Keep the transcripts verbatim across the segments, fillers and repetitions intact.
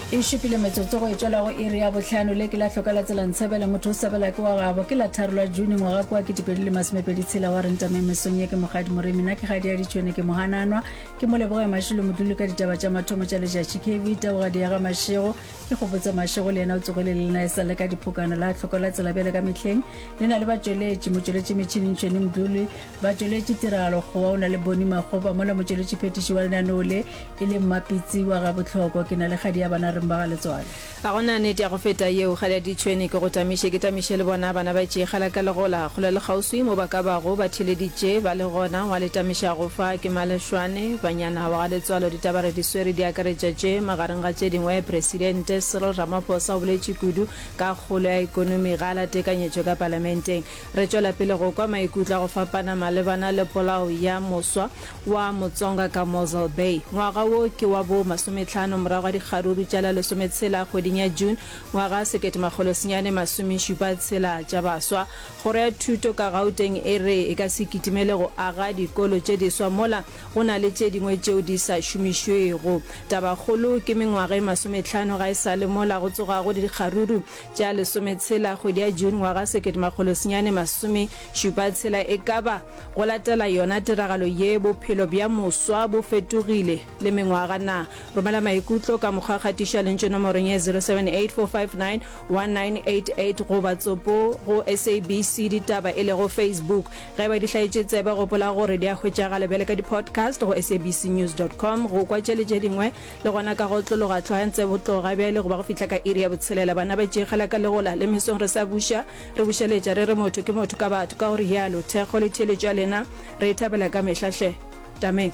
e shupile metsotso go e tswela go iri ya botlhano le ke la tlhoka la tsela ntshebela motho o sabela ke wa gabo ke la tharo la June ngwaga kwa ke dipedi le masomepedi tshela wa renta me mesong ye ke mogadi moremi na ke gadi ya ditšhone ke mohananwa ke moleboge mashilo modulu ka ditaba tša mathomo tša letšatši K V tabogadi ya ga mašego ke go botsa mašego le yena o tsogele le lena e sa le ka dipokano la tlhoko la tsela bjale ka mehleng le na le batšweletši motšweletši metšhineng tšhone modulu batšweletši tiragalo gowa o na le boni magoba mola motšweletši phetiši wa lenaneo le e le mmapitsi wa ga botlhokwa ke na le gadi ya bana reng ba ga letswale a gona nete ya go feta yeo ga ya ditšhone ke go tamiše ke tamiše le bona bana ba tšeegala ka legola go le le kgauswi mo ba ka bago ba theleditše ba le gona wa le tamiša go fa ke malešwane banyana wa ga letswalo ditaba re di swere di akaretša tše magareng ga tše dingwe presidente Cyril Ramaphosa o boletše kudu ka kgolo ya ikonomi ga la tekanyetšo ka parlamenteng re tšwela pele go kwa maikutla go fapana malebana le polao ya moswa wa motsonga ka Mosel Bay ngwaga wo ke wa bo masomehlano morago ga dikgaruru tša la lesometshela kgweding ya June ngwaga sekete makgolo senyane masomešupa tshela tša baswa kgoro ya thuto ka Gauteng e re e ka se kitimele go aga dikolo tše diswa mola go na le tše dingwe tšeo di sa šomišwego tabakgolo ke mengwaga e masomehlano ga e sa le mola go tsoga go dikgaruru tša lesometshela kgwedi ya June ngwaga sekete makgolo senyane masomešupa tshela e ka ba go latela yona tiragalo ye bophelo bja moswa bo fetogile le mengwaga na romela maikutlo ka mokgakgatiša lentše nomorong ye zero seven eight four five nine one nine eight eight go batsopo go S A B C ditaba e le go Facebook ge ba di hlaetše tsebe gopola gore di a hwetšaga lebele ka di-podcast go S A B C news dot com go kwa tšeletše dingwe le gona ka go tlologa tlhoantse botloga bjale go ba go fihla ka iri ya botshelela bana ba tšeegela ka legola le mesong re sa buša re bušeletša re re motho ke motho ka batho ka gore yalo thekgo le theletša lena re ithabela ka mehlahle tameng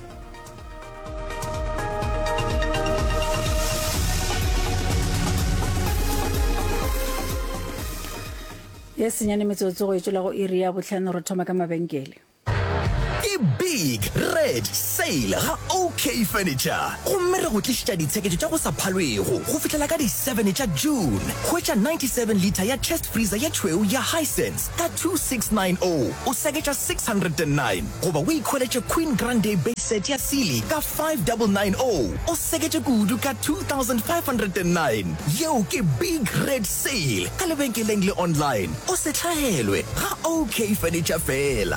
ye senyane metsotso go e tswela go iri ya botlhano re thoma ka mabenkele big red sale ga OK Furniture gomme re go tlišitša ditsheketšo tša go sa phalwego go fihlela ka di seven tša June hwetša ninety-seven liter ya chest freezer ya tšhweu ya Hisense ka two six nine zero o seketša six hundred nine goba o ikhweletše Queen Grande base set ya Sealy ka five nine nine zero o seketše kudu ka two thousand five hundred nine yeo ke big red sale ka lebenkeleng le online o se hlaelwe ga OK Furniture fela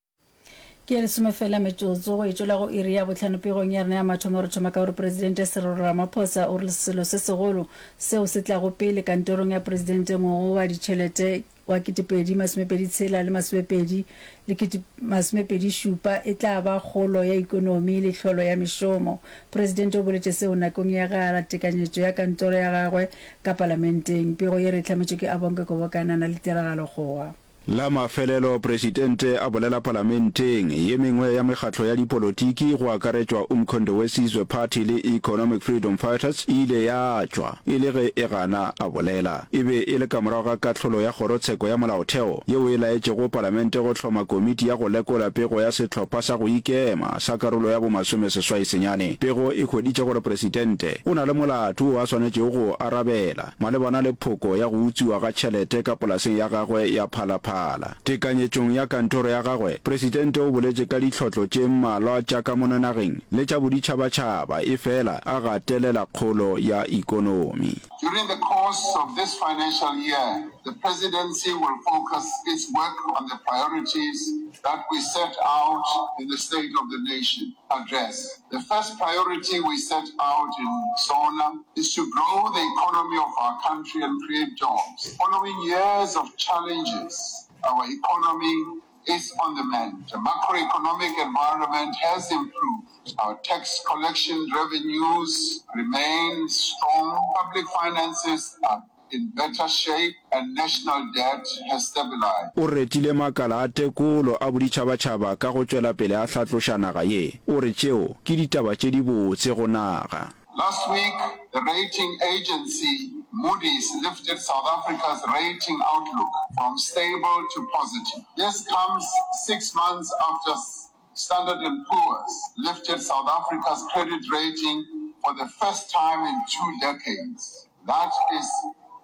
ke le some fela metsotso go e tswela go iri ya botlhano pegong ya rena ya mathomo re thoma ka gore presidente Cyril Ramaphosa o re selo se segolo seo se tla go pele kantorong ya presidente ngwaga wa ditšhelete wa ketepedi masomepedi tshela le masomepedi le masomepedi šupa e tla ba kgolo ya ikonomi le tlholo ya mešomo presidente o boletše seo nakong ya ga tekanyetšo ya kantoro ya gagwe ka parlamenteng pego ye re hlametšwe ke Abonke Kobokanana le tiragalo gowa la mafelelo presidente a bolela parlamenteng ye mengwe ya mekgatlo ya dipolotiki go akaretšwa Umkhonto we Sizwe Party le Economic Freedom Fighters ile ya tšwa ile ge e gana a bolela e be e le ka morago ga katlholo ya kgorotsheko ya molaotheo yeo e laetše go parlamente go hloma komiti ya go lekola pego ya sehlopha sa go ikema sa karolo ya bomasome seswai senyane pego e hweditše gore presidente o na le molato wa swanetšego go arabela malebana le phoko ya go utsiwa ga tšhelete ka polaseng ya gagwe ya phalaphala tekanyetšong ya kantoro ya gagwe presidente o boletše ka ditlhotlo tše mmalwa tša ka monanageng le tša boditšhabatšhaba e fela a gatelela kgolo ya ikonomi. During the course of this financial year, the presidency will focus its work on the priorities that we set out in the State of the Nation address. The first priority we set out in SONA is to grow the economy of our country and create jobs. Following years of challenges, our economy is on the mend. The macroeconomic environment has improved. Our tax collection revenues remain strong. Public finances are in better shape and national debt has stabilized. O retile makala a tekolo a boditšhabatšhaba ka go tšwela pele a hlatloša naga ye o re tšeo ke ditaba tše di botse go naga. Last week, the rating agency Moody's lifted South Africa's rating outlook from stable to positive. This comes six months after Standard and Poor's lifted South Africa's credit rating for the first time in two decades. That is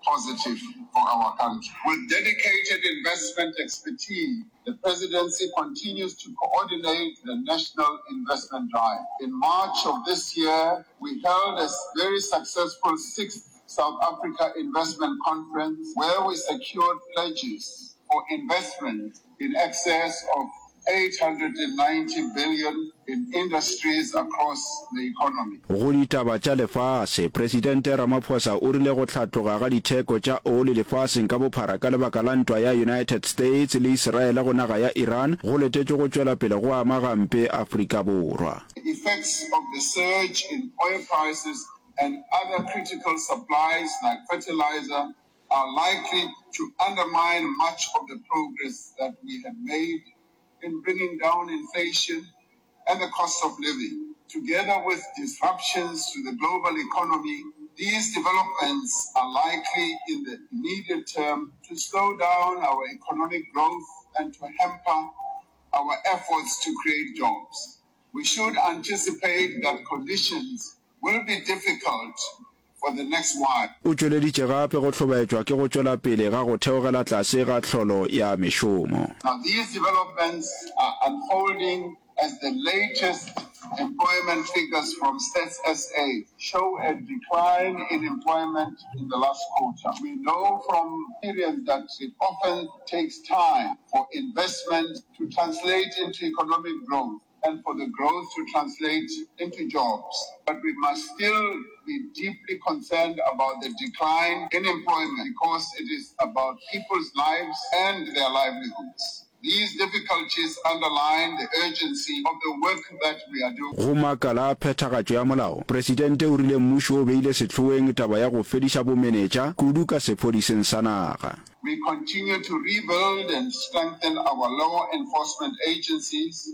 positive for our country. With dedicated investment expertise, the presidency continues to coordinate the national investment drive. In March of this year, we held a very successful sixth South Africa Investment Conference where we secured pledges for investment in excess of eight hundred ninety billion in industries across the economy. Go ditaba tša lefase, Presidente Ramaphosa o rile go hlatloga ga ditheko tša oli lefaseng ka bophara ka lebaka la ntwa ya United States le Israel go naga ya Iran go letetšwe go tšwela pele go ama gampe Afrika Borwa. The effects of the surge in oil prices and other critical supplies like fertilizer are likely to undermine much of the progress that we have made in bringing down inflation and the cost of living. Together with disruptions to the global economy, these developments are likely in the immediate term to slow down our economic growth and to hamper our efforts to create jobs. We should anticipate that conditions will be difficult for the next while. O tšweleditše gape go hlobaetšwa ke go tšwela pele ga go theogela tlase ga tlholo ya mešomo. Now these developments are unfolding as the latest employment figures from Stats S A show a decline in employment in the last quarter. We know from experience that it often takes time for investment to translate into economic growth and for the growth to translate into jobs. But we must still be deeply concerned about the decline in employment because it is about people's lives and their livelihoods. These difficulties underline the urgency of the work that we are doing. Go makala a phethagatšo ya molao, Presidente o rile mmušo o beile sehloweng taba ya go fediša bomenetša kudu ka sephodiseng sa naga. We continue to rebuild and strengthen our law enforcement agencies,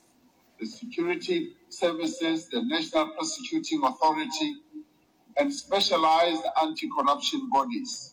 the security services, the National Prosecuting Authority, and specialized anti-corruption bodies.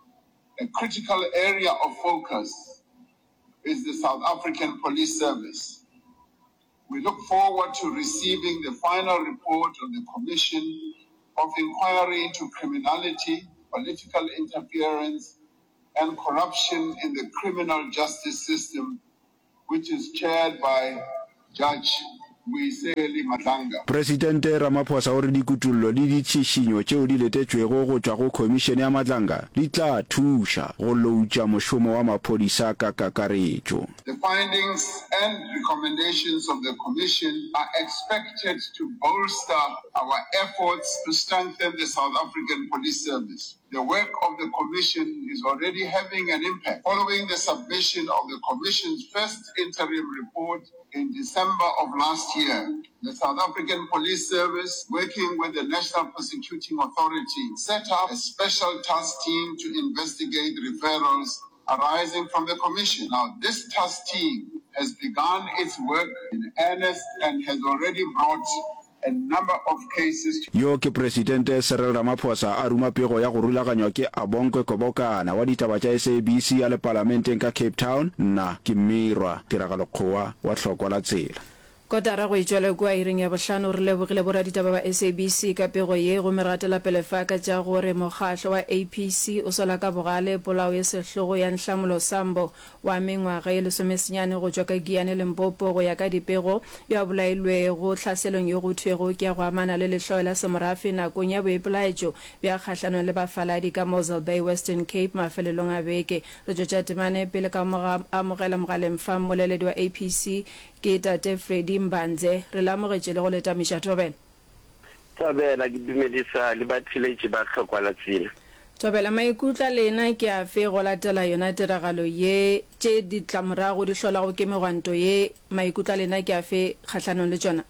A critical area of focus is the South African Police Service. We look forward to receiving the final report of the Commission of Inquiry into Criminality, Political Interference, and Corruption in the Criminal Justice System, which is chaired by Judge Mwiseli Madlanga. Presidente Ramaphosa o re dikutullo le ditšhišinyo tšeo di letetšwego go tšwa go Khomišene ya Madlanga di tla thuša go loutša mošomo wa maphodisa ka kakaretšo. The findings and recommendations of the Commission are expected to bolster our efforts to strengthen the South African Police Service. The work of the Commission is already having an impact. Following the submission of the Commission's first interim report in December of last year, the South African Police Service, working with the National Prosecuting Authority, set up a special task team to investigate referrals arising from the Commission. Now, this task team has begun its work in earnest and has already brought a number of cases. Yo ke Presidente Cyril Ramaphosa a ruma pego ya go rulaganywa ke Abonkwe Kobokana wa ditaba tša S A B C ya le parlamenteng ka Cape Town. Nna ke Mirwa Tiragalo Khoa wa hloko la tsela. Kotara go itšwela kwa iring ya bohlano re lebogile boraditaba ba S A B C ka pego ye go meratela pele faka tša gore mokgahlwa wa A P C o sola ka bogale polao ya sehlogo ya Nhlamolo Sambo wa mengwaga ye lesomesenyane go tšwa ka Giane Limpopo go ya ka dipego ya bolailwe go hlaselong yo go thwego ke ya go amana le lehloyo la semorafe nakong ya boipelaetšo bja kgahlano le bafaladi ka Mosel Bay, Western Cape mafelelong a beke. Re tšotša temane pele ka amogela mogaleng fa mmoleledi wa A P C ke Tate Freddy Mbanze re lamogetše le go letamiša Thobela. Thobela ke dumedisa le bathiletše ba hlokwa la tsela. Thobela maikutla lena ke a fe go latela yona tiragalo ye tše ditlamorago di hlolago ke megwanto ye maikutla lena ke a fe kgahlano le tšona?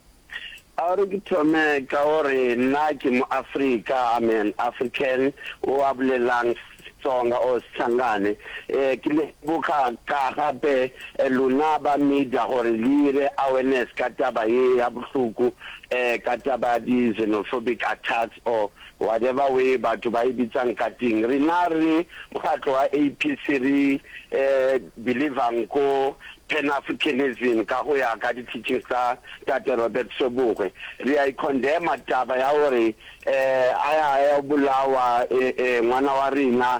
A re ke thome ka gore nna ke mo-Africa, I'm an African o a bolelang Tsonga o Sangane eh ke le buka ka gape lona ba media gore le awareness ka taba ye ya bohluku eh ka taba di xenophobic attacks or whatever way batho ba ibitsang ka ting rena re mokgatlo wa A P C re eh believang ko pan-Africanism ka go ya ka di-teachings tsa Tate Robert Sobukwe. Re a condemn taba ya hore eh aya ya bulawa ngwana wa rena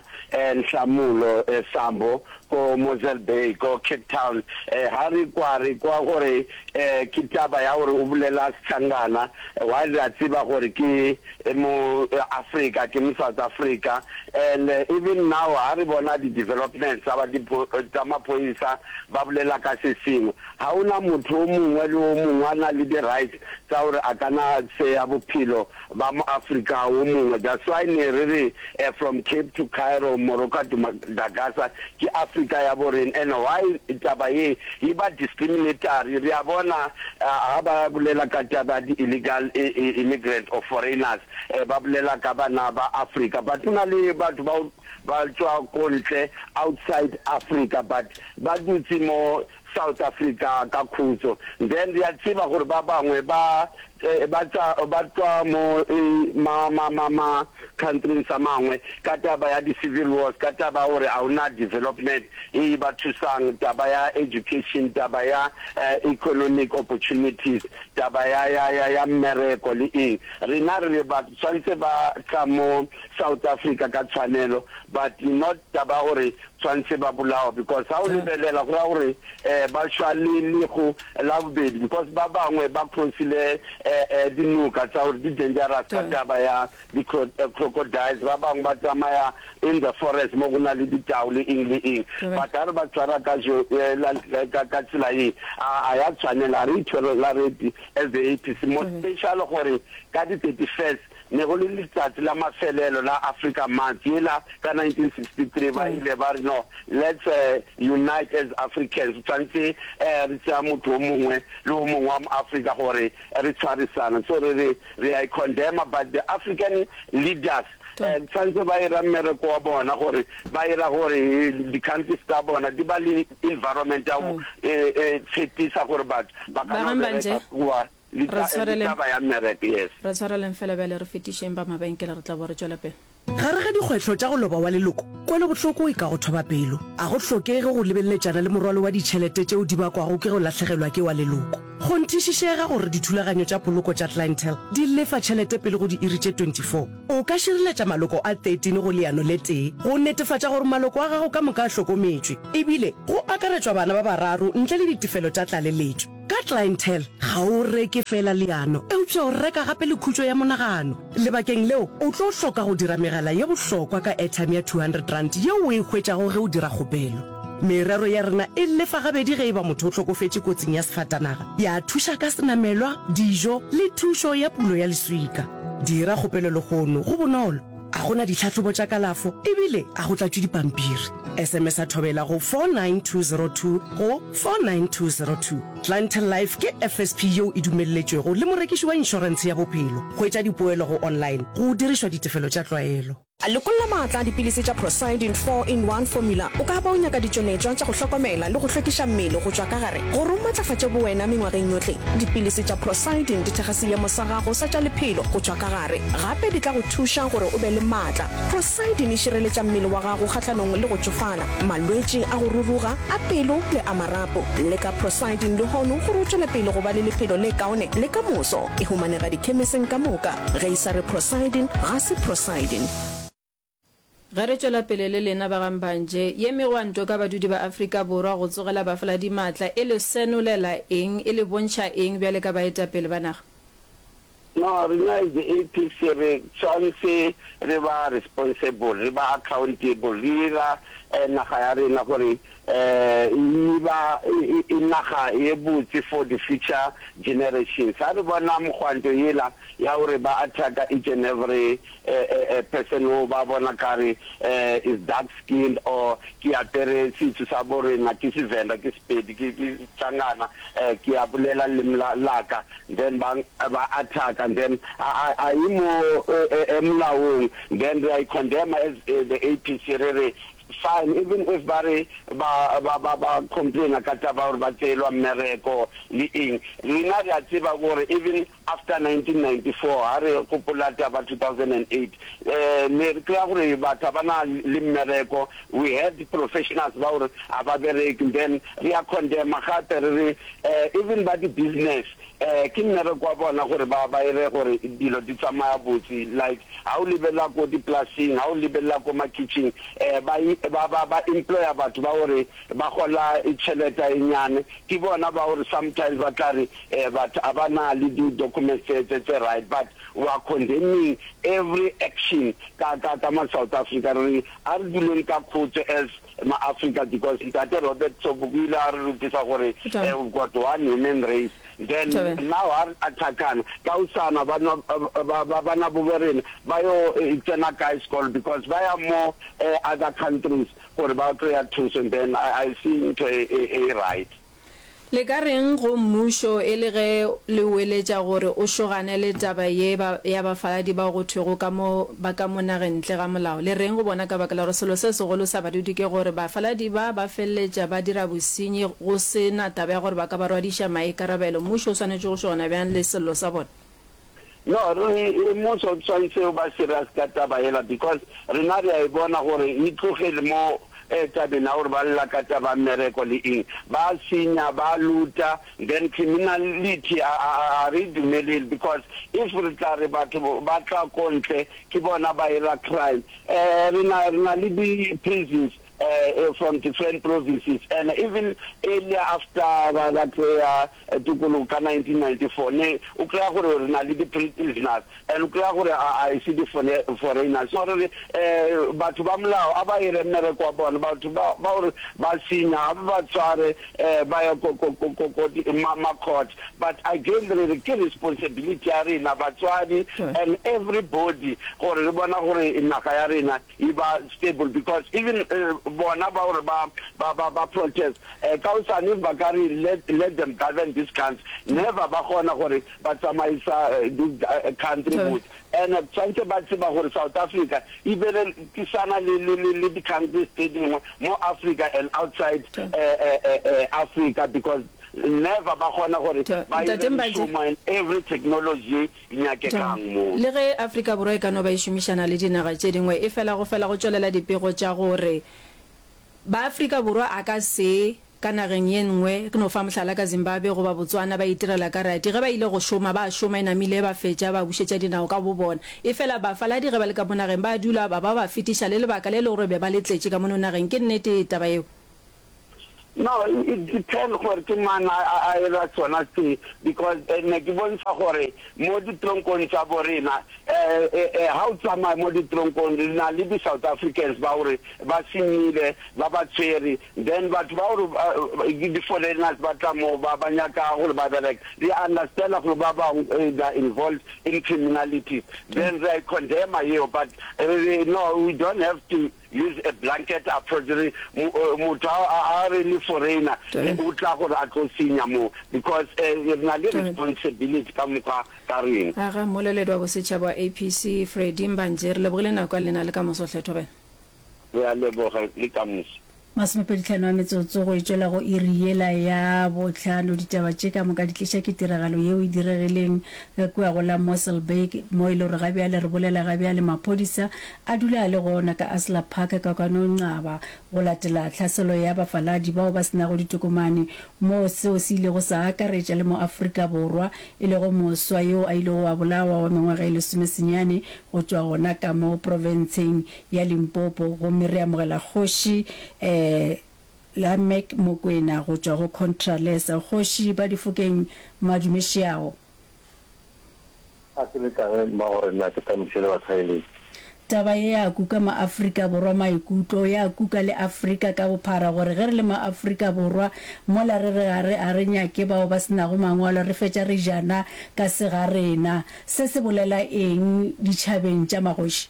Nhlamulo Sambo ko Mosel Bay ko Cape Town eh ha re kwa re kwa gore eh kitaba ya hore o bulela Sangana wa re a tsiba gore ke mo Africa ke mo South Africa and uh, even now ha re bona di developments aba di tamapoisa ba bulela ka se sengwe ha una motho mongwe le o mongwe ana le the right tsa hore a kana se ya bophelo ba mo Africa o mongwe. That's why ne re re uh, from Cape to Cairo, Morocco to Madagascar ke Africa ya boren and why taba ye e ba discriminatory re a bona ha ba bulela ka taba di illegal immigrant or foreigners ba bulela ka bana ba Africa but una le batho ba ba tswa kontle outside Africa but ba dutse mo South Africa ka khutso then they are tsiba gore ba bangwe ba ba tsa ba tswa mo ma ma ma ma countries amangwe ka taba ya di civil wars ka taba hore a una development e ba thusang taba ya education taba ya economic opportunities taba ya ya ya ya mmereko le eng rena re ba tshwantse ba tsa mo South Africa ka tshwanelo but not taba hore tshwantse ba bulawa because ha o lebelela go hore eh ba shwale le go love bed because ba bangwe ba prosile eh dinuka tsa hore di dangerous ka taba ya di crocodiles ba bangwe ba tsamaya in the forest mo gona le ditau le eng le eng but ha re ba tsara ka jo ka ka tsela e a ya tshwanela re itshwere la re as the A P C mo special gore ka di thirty-first ne go le letsatsi la mafelelo la Africa Month yela ka nineteen sixty-three ba ile ba re no let's uh, unite as Africans tshwantse eh re tsa motho mongwe le o mongwe wa Africa gore re tshwarisana so re re condemn but the African leaders tshwantse ba ira mmereko wa bona gore ba ira gore di countries tsa bona di ba le environment ya eh fetisa gore ba ba kana ba ra tshwareleng fela bele re fetisheng ba mabenkele re tla bo re tswela pele gare ga dikgwetlho tša go loba wa leloko kwele botlhoko e ka go thoba pelo a go tlhokege go lebeletsana le morwalo wa ditšhelete tšeo di bakwago ke go latlhegelwa ke wa leloko go nthišišega gore dithulaganyo tša poloko tša clientele di lefa tšhelete pele go di iri tše twenty-four o ka šireletša maloko a thirteen go leano le tee go netefatša gore maloko a gago ka moka a hlokometšwe ebile go akaretšwa bana ba bararo ntle le ditefelo tša tlaleletšo ka clientele ga o reke fela leano eupša o reka gape le khutšo ya monagano lebakeng leo o tlo hloka go dira megala ye bohlokwa ka airtime ya two hundred rand yeo o e hwetšago ge o dira kgopelo merero ya rena e lefa gabedi ge e ba motho o tlhokofetše kotsing ya sefatanaga ya thuša ka senamelwa dijo le thušo ya pulo ya leswika dira kgopelo le gono go bonolo a gona ditlhatlhobo tša kalafo ebile a go tlatšwe dipampiri sms a thobela go four nine two zero two go four nine two zero two clientele life ke F S P yeo e dumelletšwego le morekiši wa inšorense ya bophelo go etša dipoelo go online go dirišwa ditefelo tša tlwaelo a lekolla maatla dipilisi tša Prosidin four in one formula o ka ba o nyaka ditšonetšwa tša go hlokomela le go hlwekiša mmele go tšwa ka gare gore o matlafatše bowena mengwageng yohle dipilisi tša Prosidin di thega seemo sa gago sa tša lephelo go tšwa ka gare gape di tla go thuša gore o be le maatla Prosidin e šireletša mmele wa gago kgahlanong le go tšofala malwetši a go ruruga a pelo le a marapo le ka Prosidin le hono gore o tšwele pele go ba le lephelo le kaone le ka moso e humanega dikhemiseng ka moka ge e sa re Prosidin ga se Prosidin ga re tswela pele le lena ba gambanje ye megwanto ka badudi ba Afrika Borwa go tsogela ba fela di matla e le senolela eng e le bontšha eng bjale ka baeta pele ba naga no rena is the A P C re tshwanetse re ba responsible re ba accountable re ra naga ya rena gore eh iba inaga e botse for the future generations ha re bona mogwanto yela ya hore ba attack each and every uh, uh, person who ba bona kare uh, is dark skinned or ki apere sithu sa bore na ki sivenda ki spedi ki tsangana ki abulela limla laka then ba ba attack and then I imo emlawong then I condemn as uh, the A P C re fine, even if ba ba ba ba ba complain ka taba hore ba tselwa mmereko le eng. Rena re a tseba gore even after nineteen ninety-four ha re gopola taba two thousand eight eh ne re tla gore batho bana le mmereko, we had professionals ba hore aba bereke, then we are condemn gape re even ba di business eh ke mmereko wa bona gore ba ba ire gore dilo di tsamaya botsi, like ha o lebella go di plasing, ha o lebella go ma kitchen eh ba ba ba employer batho ba hore ba gola itšheleta enyane, ke bona ba hore sometimes ba tla eh but abana le di documents tse right, but we are condemning every action ka ka ka ma South Africa re are dealing ka khotse as ma Africa, because Ntate Robert Sobukile are rutisa gore we got one human race. Then Sorry. now are attacking kausana bana bana boverene bayo itena guys call because by more uh, other countries for about three or two, and then I, I see into a, a, a right. Le ka reng go mmusho e le ge le weletša gore o shogane le taba ye ba ya bafaladi ba go thwego ka mo ba ka monageng ntle ga molao, le reng go bona ka baka la gore selo se segolo sa badudi ke gore bafaladi ba ba felletša ba dira bosenyi go sena taba ya gore ba ka ba rwadiša maikarabelo. Mmusho o swanetše go shogana bjang le selo sa bona? No, re most of tshwanetse ba serious ka taba ela, because rena re a bona gore e tlogele mo eh tabeng ya gore ba lla ka taba mmereko le eng, ba senya ba luta, then criminality a re dumelele, because if re tla re batho ba tla kontle ke bona ba ira crime eh rena rena le di prisons Uh, from different provinces, and even earlier after uh, that uh, Tukuluka nineteen ninety-four, ne ukra gore re na le di prisoners, and ukra gore I see the foreigners. So re batho ba molao aba ire mmereko wa bona, batho ba ba ba sinya ba tsare ba ya ko ko ko ma court, but again there is a responsibility ya rena batswadi and everybody gore re bona gore inaga ya rena iba stable, because even uh, bona ba hore ba ba ba protest eh kausane ba ka re let let them govern this country, never ba gona gore ba tsamaisa the country good, and tshwantse ba tseba gore South Africa ibele kisana le le le country stadium more Africa and outside Africa, because never ba gona gore ba use every technology nyake kang mo le ge Africa borwa e ka no ba ishumishana le dinaga tse dingwe e fela go fela go tswelela dipego tša gore ba Africa borwa a ka se ka nageng ye nngwe ke no fa mohlala ka Zimbabwe go ba Botswana ba itirela ka right ge ba ile go shoma ba shoma ina mile ba fetša ba bushetša dinao ka bo bona, e fela ba faladi ge ba le ka monageng ba dula ba ba ba fetiša le lebaka le le gore be ba letletše ka mono nageng. Ke nnete taba eo? No, it depends gore ke man a ela tsona tse, because ne ke bontsha gore mo di tronkong tsa borena eh how tsama mo di tronkong rena le di South Africans ba hore ba sinile ba ba tsere, then batho ba hore di foreigners ba tla mo ba ba nyaka gore ba bereka, they understand gore ba ba involved in criminality, then they condemn you, but uh, no, we don't have to use a blanket approach. Mutho a really foreigner o tla gore a tlo senya mo, because e na le responsibility ka mokgwa ka reng. Aga moleledi wa bosetšhaba A P C Freddie Mbanjeri le bogile nako lena le ka mosotlhetho bena ya leboga le ka moso masomepeditlhano wa metsotso go itswela go iriela ya botlhano ditaba tše ka moka di tliša ke tiragalo yeo e diregileng kua go la Mosselbaai mo e le gore gabjale re bolela gabjale maphodisa a dula a le gona ka Asla Park ka kwanong ngaba go latela tlhaselo ya bafaladi bao ba senago ditokomane mo seo se ile go sa akaretša le mo Afrika Borwa e le go moswa yo a ile go a bolawa wa mengwaga e lesomesenyane go tšwa gona ka mo provinceng ya Limpopo. Go mere amogela kgoši eh la Mek Mokwena go tšwa go Contralesa. Kgoši ba difokeng madumešiago a se le ka ba gore na ke tamišele ba tsaile taba ye ya kuka ma Afrika Borwa maikutlo ya kuka le Afrika ka bophara gore ge re le ma Afrika Borwa mola re re are a re nyake bao ba sena go mangwalo re fetša re jana ka segarena se se bolela eng ditšhabeng tša magoši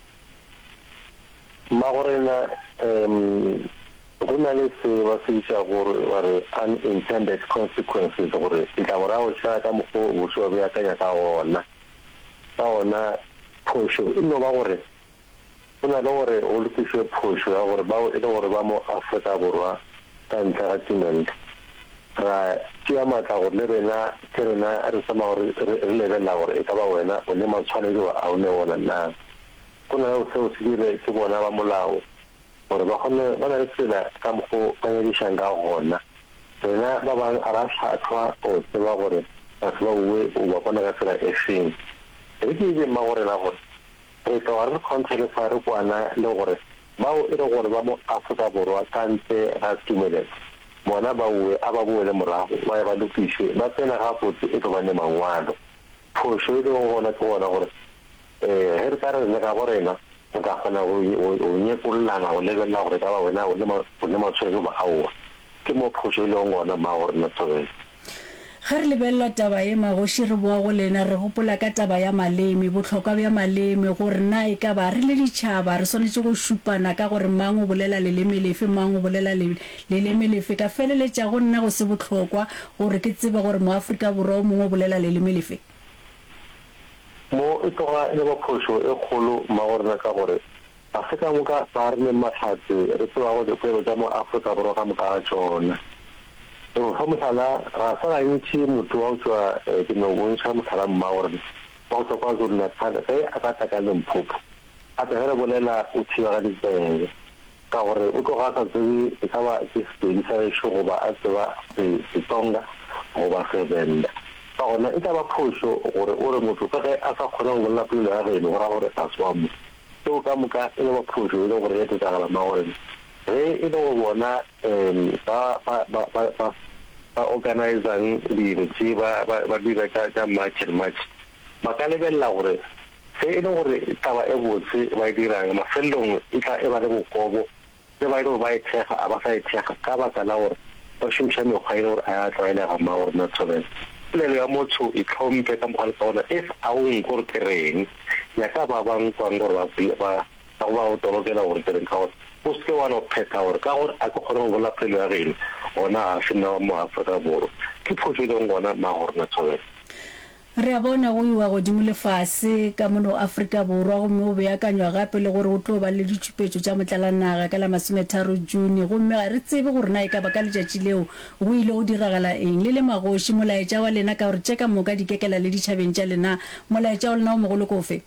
magorena um go na le se ba se isa gore gore unintended consequences gore ditlamorago tša ka mokgwa boso ba beakanya ka ona ka ona phosho e no ba gore go na le gore o lokise phoso ya gore bao e le gore ba mo Afrika Borwa ka ntlha ga timento ra tšea maatla gore le rena ke rena re sama gore re lebelela gore e ka ba wena o le matshwanedi wa a o ne bona na go na le seo se dire ke bona ba molao gore ba kgone ba na le tsela ka mokgwa ba nyedišang ka gona rena ba bang a ra tlhatlhwa o tseba gore batho ba bue o ba bona ka tsela e feng e ke ile mma gore na gore re tla re control fa re kwana le gore bao e le gore ba mo Afrika Borwa ka ntle ga tumelelo bona ba bue a ba bue le morago ba ba lokise ba tsena ga botse e tlo ba ne mangwalo phoso e le gona ke bona gore eh he re ka re ne ka borena o ka gona o o nye kullana o lebella gore ka ba wena o le ma o le matshwego ba aowa ke mo phoso e le gona ma gore na tsone ga re lebella taba e magoshi re boa go lena re gopola ka taba ya maleme botlhokwa bja maleme gore na e ka ba re le ditšhaba re swanetse go šupana ka gore mang o bolela leleme lefe mang o bolela leleme lefe ka feleletša go nna go se botlhokwa gore ke tsebe gore mo Afrika Borwa o mongwe o bolela leleme lefe mo e tloga e ba phoso e kgolo ma gore ka gore Afrika moka ba re le matlhatse re tswa go dikgwebo tsa mo Afrika Borwa ka moka ga tsona o fa mothala ra sala ntši motho wa tswa ke no bontšha mothala mma gore ba tswa kwa zona na tsana ge a ka taka le mphopo a tsere bolela o thiba ga ditsebe ka gore o tloga ka tsebe e ka ba ke sepedi sa ešo goba a tseba setonga goba sevenda ka gona e ka ba phoso gore o re motho ka ge a sa kgona go bolela pelo ya geno gora gore a tswa mo seo ka moka e le ba phoso e le gore e tetagala ma gore ge e le go bona um ba ba ba ba ba organizing dilo tse ba ba dira ka ka match match ba ka lebella gore se e le gore taba e botse ba dirang mafellong e tla e ba le bokobo le ba ile ba ithega a ba sa ithega ka ba ka la gore ba shumisha mekgwa e le gore a tloela ga ma gore na tsobela le le ya motho e tlhompe ka mogala ka ona if a o nkore kereng ya ka ba bang kwang gore ba ba ba ba o tolokela gore kereng ka gore o se wa no pheta gore ka gore a go kgona go bola pelo ya geno ona a sena mo Afrika Borwa ke phoso le ngwana ma gore na tsobela re a bona go iwa godimo lefase ka mono Afrika Borwa go mo be akanywa gape le gore o tlo ba le ditshupetso tša motlalanaga ka la masometharo June go mme re tsebe gore na e ka ba ka letšatši leo go ile go diragala eng le le magoši molaetša wa lena ka gore tšeka moka dikekela le ditšhabeng tša lena molaetša wa lena o mogolo kofe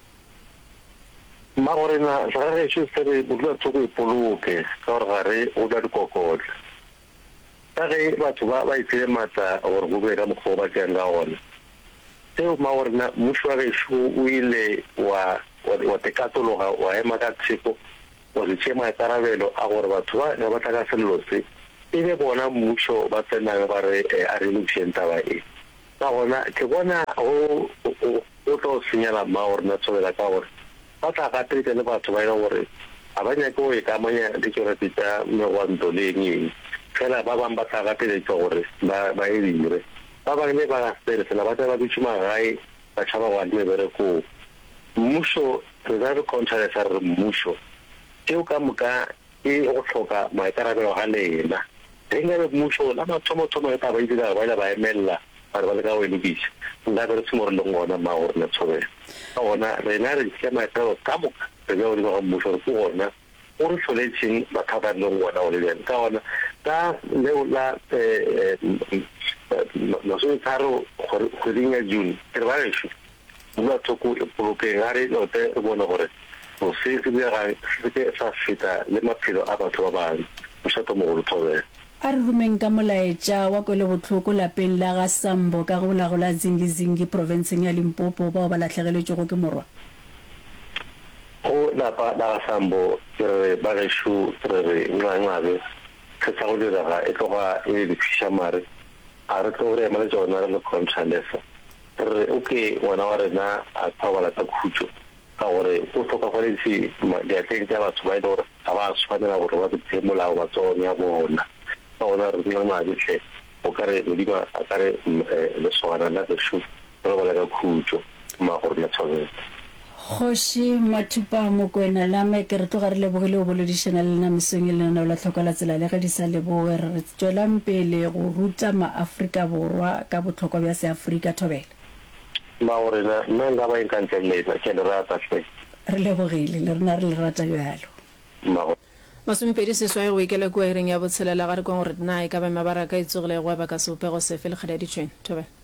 ma gore na ga re se se re botla tsoko ipoloke ka gore gare o da dikokotla ka ge batho ba ba itsele matla gore go be ka mokgwa ba tseng ga ona seo ma gore na mmušo wa gešo o ile wa wa tekatologa wa ema ka tsheko wa re tšea maikarabelo a gore batho ba ba tla ka sello se e be bona mmušo ba tsenago ba re a re lokiseng taba e ka gona ke bona o o tlo senyala ma gore na tsobela ka gore ba tla ka trete le batho ba ile gore a ba nyake go e kamanya le tsone tsa megwanto le eng fela ba bang ba tla ka pele gore ba ba e dire ba bang le ba ga tsere fela ba tla ba ditšhuma gae ba tšhaba go adime bereko mmušo re ka re contractor re mmušo tšeo ka moka e go tlhoka maikarabelo ga lena ge nka be mmušo la mathomo-thomo e taba e dira ba ile ba emelela bare ba le ka go e lokisa nka be re se mo re leng gona ma gore na tshobela ka gona rena re tšea maikarabelo ka moka re ka godimo ga mmušo re ke gona o re tlholetšeng mathata a leng gona go le bjang ka gona ka leo la masometharo kgweding ya June ke re ba gešo bula thoko e polokeng ga re lote e bone gore go se se diregang se ke sa feta le maphelo a batho ba bangwe mošato mogolo thobela a re rumeng ka molaetša wa kwele botlhoko lapeng la ga Sambo ka go la go la Zingizingi provinceng ya Limpopo bao ba latlhegeletšego ke morwa go lapa la ga Sambo ke re ba gešo re re ngangwabe se sa go diraga e tloga e le fiša mare a re tlo re ema le tsona re le contralesa re okay ngwana wa rena a tsawala ka khutso ka gore o tlhokafaletše diatleng tša batho ba ile gore ga ba tshwanela gore ba tseye molao wa tsone ya bona ka gona re dira mabitlhe o ka re modimo a ka re lesogana la gešo re bala ka khutso ma gore la tshwanela Kgoši Mathupa Mokoena lame ke re tloga re lebogile o boledišana le lena mesong e lena o la tlhoka la tsela le ge di sa leboge re tswelang pele go ruta ma-Afrika Borwa ka botlhokwa bja se-Afrika thobela ma gore na nna nka ba enkantle lena ke le rata hle re lebogile le rena re le rata jalo mmago masomepedi seswai go ikela kua ireng ya botshelela ga re kwa gore na e ka ba mabaraka e tsogile go ba ka seopego sefe le kgadi ditšhwene thobe